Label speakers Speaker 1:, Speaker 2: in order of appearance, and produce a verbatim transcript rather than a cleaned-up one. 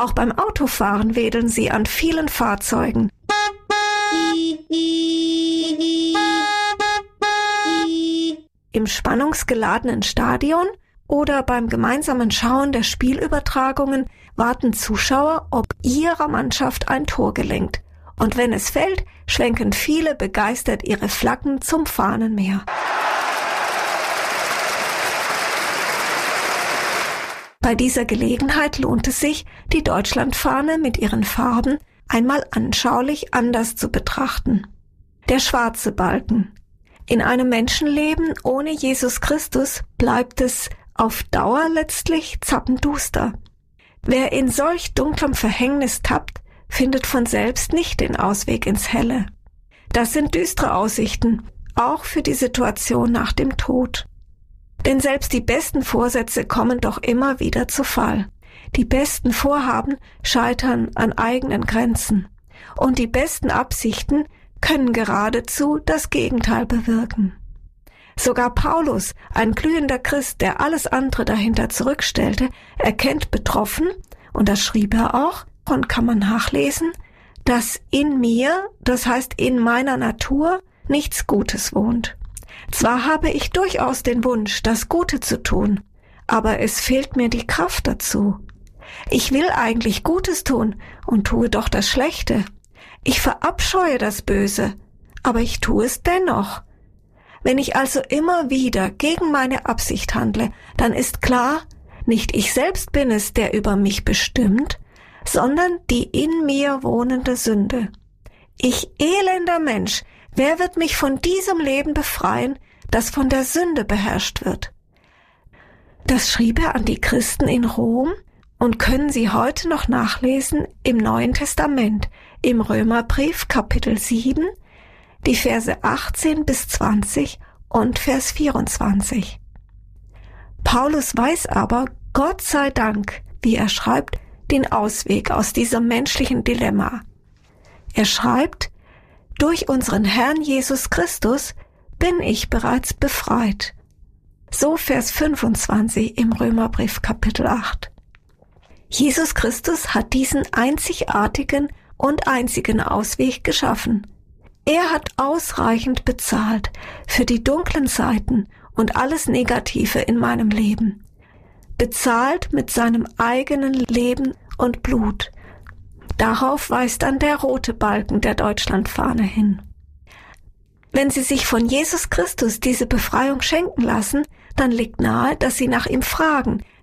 Speaker 1: Auch beim Autofahren wedeln sie an vielen Fahrzeugen. Im spannungsgeladenen Stadion oder beim gemeinsamen Schauen der Spielübertragungen warten Zuschauer, ob ihrer Mannschaft ein Tor gelingt. Und wenn es fällt, schwenken viele begeistert ihre Flaggen zum Fahnenmeer. Bei dieser Gelegenheit lohnt es sich, die Deutschlandfahne mit ihren Farben einmal anschaulich anders zu betrachten. Der schwarze Balken. In einem Menschenleben ohne Jesus Christus bleibt es auf Dauer letztlich zappenduster. Wer in solch dunklem Verhängnis tappt, findet von selbst nicht den Ausweg ins Helle. Das sind düstere Aussichten, auch für die Situation nach dem Tod. Denn selbst die besten Vorsätze kommen doch immer wieder zu Fall. Die besten Vorhaben scheitern an eigenen Grenzen. Und die besten Absichten können geradezu das Gegenteil bewirken. Sogar Paulus, ein glühender Christ, der alles andere dahinter zurückstellte, erkennt betroffen, und das schrieb er auch, und kann man nachlesen, dass in mir, das heißt in meiner Natur, nichts Gutes wohnt. Zwar habe ich durchaus den Wunsch, das Gute zu tun, aber es fehlt mir die Kraft dazu. Ich will eigentlich Gutes tun und tue doch das Schlechte. Ich verabscheue das Böse, aber ich tue es dennoch. Wenn ich also immer wieder gegen meine Absicht handle, dann ist klar, nicht ich selbst bin es, der über mich bestimmt, sondern die in mir wohnende Sünde. Ich elender Mensch, wer wird mich von diesem Leben befreien, das von der Sünde beherrscht wird? Das schrieb er an die Christen in Rom und können Sie heute noch nachlesen im Neuen Testament, im Römerbrief Kapitel sieben, die Verse achtzehn bis zwanzig und Vers vierundzwanzig. Paulus weiß aber, Gott sei Dank, wie er schreibt, den Ausweg aus diesem menschlichen Dilemma. Er schreibt, durch unseren Herrn Jesus Christus bin ich bereits befreit. So Vers fünfundzwanzig im Römerbrief Kapitel acht. Jesus Christus hat diesen einzigartigen und einzigen Ausweg geschaffen. Er hat ausreichend bezahlt für die dunklen Seiten und alles Negative in meinem Leben. Bezahlt mit seinem eigenen Leben und Blut. Darauf weist dann der rote Balken der Deutschlandfahne hin. Wenn Sie sich von Jesus Christus diese Befreiung schenken lassen, dann liegt nahe, dass Sie nach ihm fragen,